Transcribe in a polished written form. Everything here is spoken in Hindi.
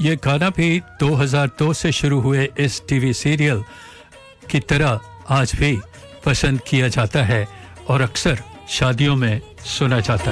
ये गाना भी 2002 से शुरू हुए इस टीवी सीरियल की तरह आज भी पसंद किया जाता है और अक्सर शादियों में सुना जाता है।